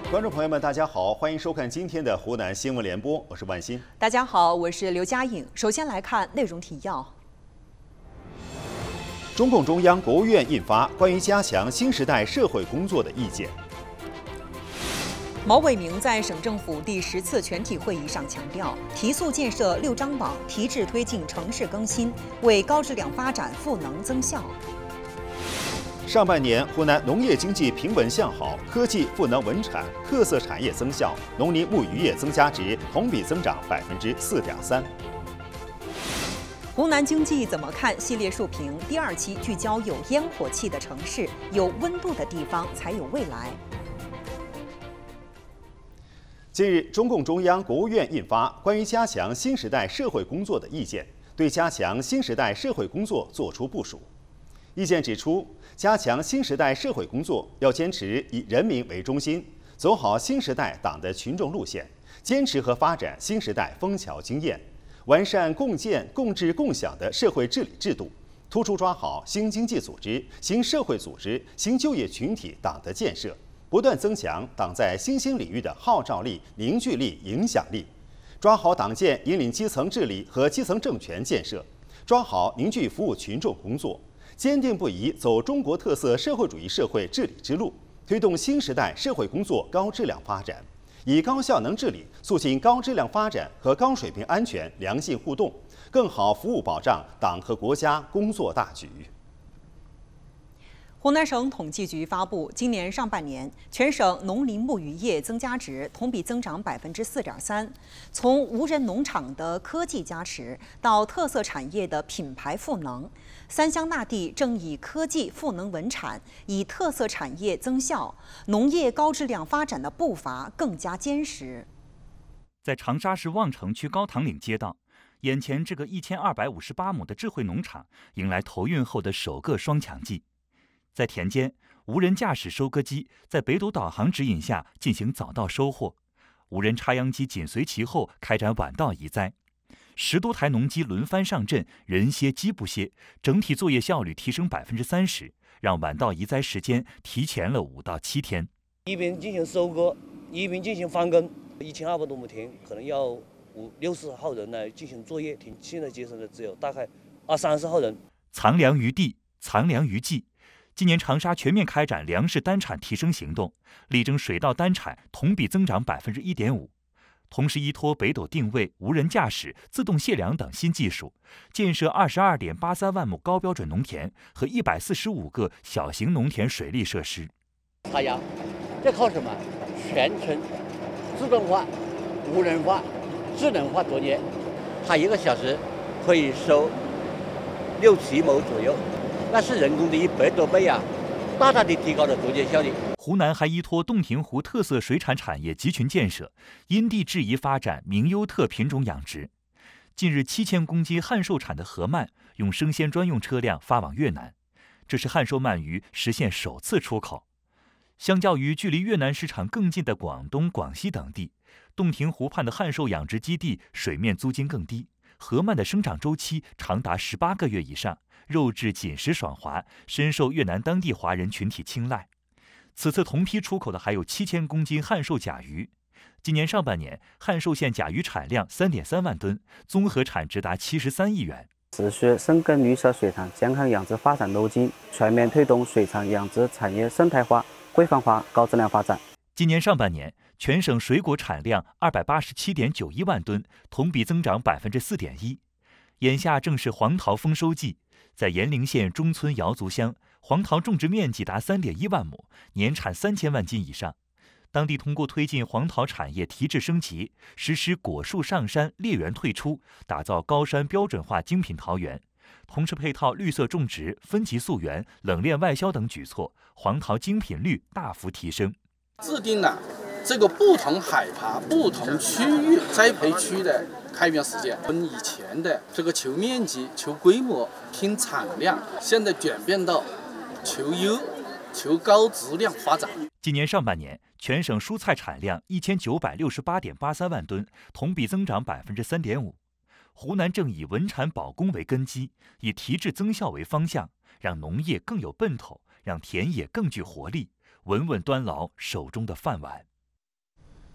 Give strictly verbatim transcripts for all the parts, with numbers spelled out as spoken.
观众朋友们，大家好，欢迎收看今天的湖南新闻联播，我是万鑫。 大家好，我是刘佳颖。首先来看内容提要。 中共中央、国务院印发关于加强新时代社会工作的意见。 毛伟明在省政府第十次全体会议上强调，提速建设六张网，提质推进城市更新，为高质量发展赋能增效。 上半年，湖南农业经济平稳向好，科技赋能文产，特色产业增效，农林牧渔业增加值同比增长百分之四点三。 湖南经济怎么看？系列述评第二期聚焦有烟火气的城市，有温度的地方才有未来。 近日，中共中央、国务院印发关于加强新时代社会工作的意见，对加强新时代社会工作作出部署。意见指出，加强新时代社会工作要坚持以人民为中心，走好新时代党的群众路线，坚持和发展新时代枫桥经验，完善共建、共治、共享的社会治理制度，突出抓好新经济组织、新社会组织、新就业群体党的建设，不断增强党在新兴领域的号召力、凝聚力、影响力，抓好党建引领基层治理和基层政权建设，抓好凝聚服务群众工作，坚定不移走中国特色社会主义社会治理之路，推动新时代社会工作高质量发展，以高效能治理促进高质量发展和高水平安全良性互动，更好服务保障党和国家工作大局。 湖南省统计局发布，今年上半年全省农林牧渔业增加值同比增长百分之四点三。从无人农场的科技加持到特色产业的品牌赋能，三湘纳地正以科技赋能文产，以特色产业增效，农业高质量发展的步伐更加坚实。 在长沙市望城区高塘岭街道，眼前这个一千二百五十八亩的智慧农场迎来投运后的首个双强季。在田间，无人驾驶收割机在北斗导航指引下进行早稻收获，无人插秧机紧随其后开展晚稻移栽，十多台农机轮番上阵，人歇机不歇，整体作业效率提升百分之三十，让晚稻移栽时间提前了五到七天。 一边进行收割，一边进行翻耕，一千二百多亩田，可能要五六十号人来进行作业，现在节省的只有大概二三十号人。 藏粮于地，藏粮于技。今年长沙全面开展粮食单产提升行动，力争水稻单产同比增长百分之一点五。同时，依托北斗定位、无人驾驶、自动卸粮等新技术，建设二十二点八三万亩高标准农田和一百四十五个小型农田水利设施。 插秧，这靠什么？全程自动化、无人化、智能化作业，它一个小时可以收六七亩左右。那是人工的一百多倍啊，大大的提高了作业效率。 湖南还依托洞庭湖特色水产产业集群建设，因地制宜发展名优特品种养殖。近日，七千公斤汉寿产的河鳗用生鲜专用车辆发往越南，这是汉寿鳗鱼实现首次出口。相较于距离越南市场更近的广东、广西等地，洞庭湖畔的汉寿养殖基地水面租金更低，河鳗的生长周期长达十八个月以上，肉质紧实爽滑，深受越南当地华人群体青睐。此次同批出口的还有七千公斤汉寿甲鱼。今年上半年，汉寿县甲鱼产量三点三万吨，综合产值达七十三亿元。 持续深耕绿色水产健康养殖发展路径，全面推动水产养殖产业生态化、规范化、高质量发展。 今年上半年，全省水果产量二百八十七点九一万吨，同比增长百分之四点一。眼下正是黄桃丰收季，在延陵县中村瑶族乡，黄桃种植面积达三点一万亩，年产三千万斤以上。当地通过推进黄桃产业提质升级，实施果树上山、裂园退出，打造高山标准化精品桃园，同时配套绿色种植、分级溯源、冷链外销等举措，黄桃精品率大幅提升。 制定了这个不同海拔、不同区域栽培区的开园时间，从以前的这个求面积、求规模、拼产量，现在转变到求优、求高质量发展。 今年上半年，全省蔬菜产量一千九百六十八点八三万吨，同比增长百分之三点五。湖南正以文产保供为根基，以提质增效为方向，让农业更有奔头，让田野更具活力，稳稳端牢手中的饭碗。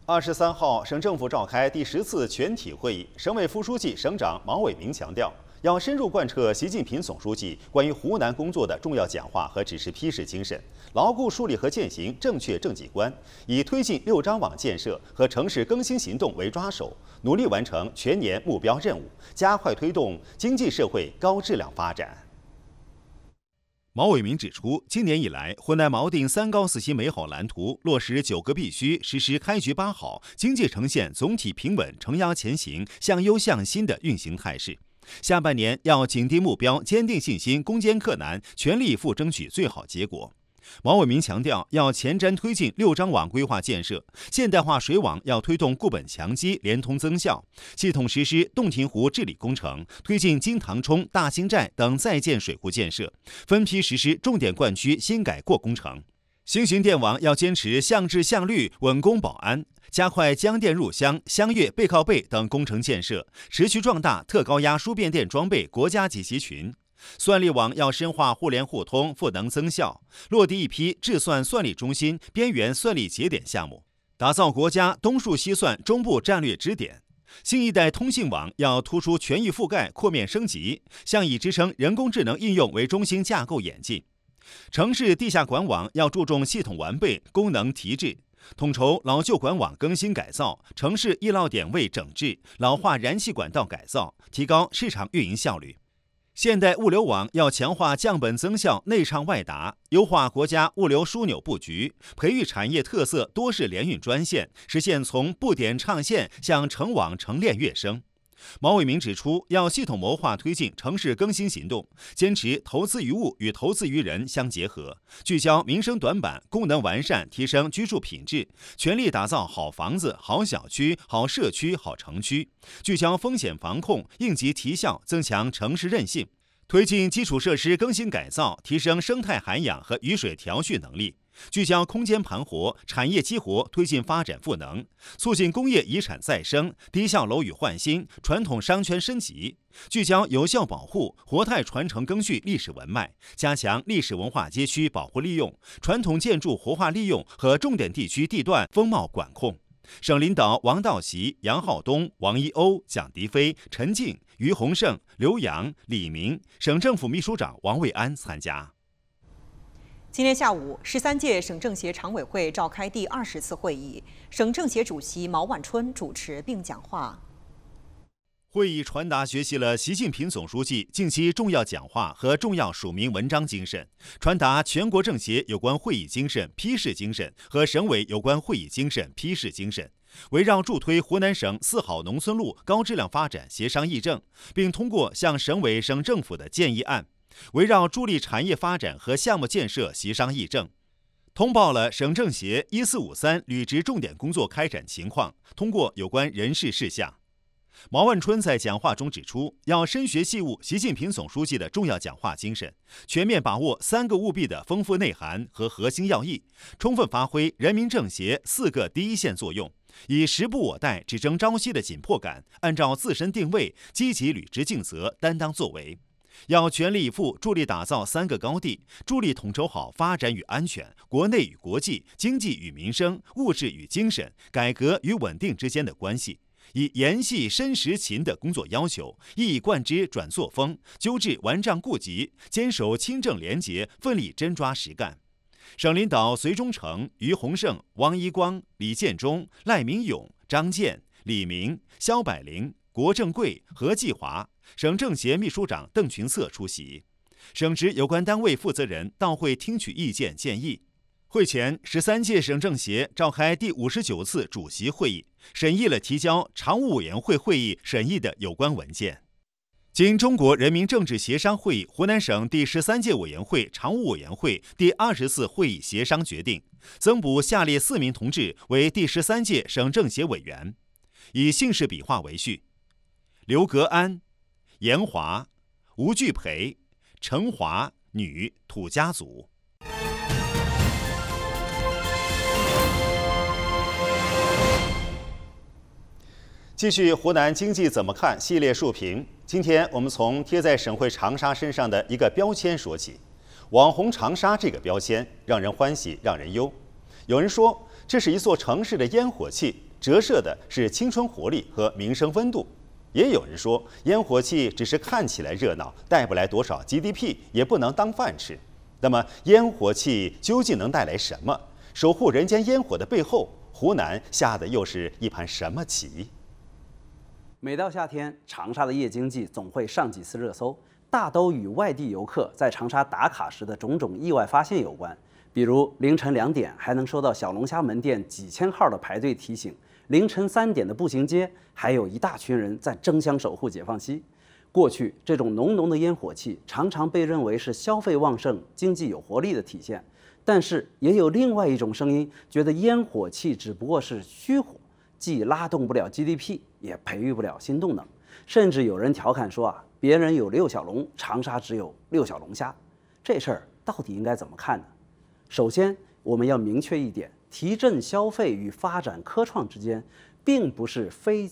二十三号，省政府召开第十次全体会议，省委副书记、省长毛伟民强调，要深入贯彻习近平总书记关于湖南工作的重要讲话和指示批示精神，牢固树立和践行正确政绩观，以推进六张网建设和城市更新行动为抓手，努力完成全年目标任务，加快推动经济社会高质量发展。毛伟民指出，今年以来，湖南锚定三高四新美好蓝图，落实九个必须，实施开局八好，经济呈现总体平稳、承压前行、向优向新的运行态势。下半年要紧盯目标，坚定信心，攻坚克难，全力以赴争取最好结果。毛伟民强调，要前瞻推进六张网规划建设，现代化水网要推动固本强基、联通增效，系统实施洞庭湖治理工程，推进金塘冲、大兴寨等在建水库建设，分批实施重点灌区新改过工程。新型电网要坚持向质向率、稳工保安，加快江电入乡、湘粤背靠背等工程建设，持续壮大特高压输变电装备国家级集群。算力网要深化互联互通、赋能增效，落地一批智算算力中心、边缘算力节点项目，打造国家东数西算中部战略支点。新一代通信网要突出全域覆盖、扩面升级，向以支撑人工智能应用为中心架构演进。城市地下管网要注重系统完备、功能提质，统筹老旧管网更新改造、城市易涝点位整治、老化燃气管道改造，提高市场运营效率。现代物流网要强化降本增效、内畅外达，优化国家物流枢纽布局，培育产业特色多式联运专线，实现从布点唱线向成网成链跃升。毛伟民指出，要系统谋划推进城市更新行动，坚持投资于物与投资于人相结合，聚焦民生短板，功能完善，提升居住品质，全力打造好房子、好小区、好社区、好城区，聚焦风险防控，应急提效，增强城市韧性，推进基础设施更新改造，提升生态涵养和雨水调蓄能力。聚焦空间盘活、产业激活，推进发展赋能，促进工业遗产再生、低效楼宇焕新、传统商圈升级；聚焦有效保护、活态传承更续历史文脉，加强历史文化街区保护利用、传统建筑活化利用和重点地区地段风貌管控。省领导王道习、杨浩东、王一欧、蒋迪飞、陈静、于洪胜、刘洋、李明，省政府秘书长王卫安参加。 今天下午，十三届省政协常委会召开第二十次会议，省政协主席毛万春主持并讲话。 会议传达学习了习近平总书记近期重要讲话和重要署名文章精神，传达全国政协有关会议精神、批示精神和省委有关会议精神、批示精神，围绕助推湖南省四好农村路高质量发展协商议政，并通过向省委省政府的建议案。围绕助力产业发展和项目建设协商议政，通报了省政协一四五三履职重点工作开展情况，通过有关人事事项。毛万春在讲话中指出，要深学细悟习近平总书记的重要讲话精神，全面把握三个务必的丰富内涵和核心要义，充分发挥人民政协四个第一线作用，以时不我待、只争朝夕的紧迫感，按照自身定位，积极履职尽责，担当作为。要全力以赴助力打造三个高地，助力统筹好发展与安全、国内与国际、经济与民生、物质与精神、改革与稳定之间的关系，以严细深实勤的工作要求，一以贯之转作风，纠治顽瘴痼疾，坚守清正廉洁，奋力真抓实干。省领导隋忠诚、于洪胜、汪一光、李建忠、赖明勇、张健、李明、肖百灵、郭正贵、何继华，省政协秘书长邓群策出席，省直有关单位负责人到会听取意见建议。会前，十三届省政协召开第五十九次主席会议，审议了提交常务委员会会议审议的有关文件。经中国人民政治协商会议湖南省第十三届委员会常务委员会第二十次会议协商决定，增补下列四名同志为第十三届省政协委员，以姓氏笔画为序：刘格安、严华、吴巨培、陈华，女，土家族。继续湖南经济怎么看系列述评，今天我们从贴在省会长沙身上的一个标签说起。网红长沙这个标签让人欢喜让人忧。有人说这是一座城市的烟火气， 折射的是青春活力和民生温度。也有人说，烟火气只是看起来热闹，带不来多少 G D P， 也不能当饭吃。那么，烟火气究竟能带来什么？守护人间烟火的背后，湖南下的又是一盘什么棋？ 每到夏天，长沙的夜经济总会上几次热搜，大都与外地游客在长沙打卡时的种种意外发现有关。比如凌晨两点还能收到小龙虾门店几千号的排队提醒，凌晨三点的步行街还有一大群人在争相守护解放西。过去，这种浓浓的烟火气常常被认为是消费旺盛、经济有活力的体现。但是，也有另外一种声音，觉得烟火气只不过是虚火，既拉动不了 G D P， 也培育不了新动能。甚至有人调侃说啊，别人有六小龙，长沙只有六小龙虾。这事儿到底应该怎么看呢？首先，我们要明确一点，提振消费与发展科创之间，并不是非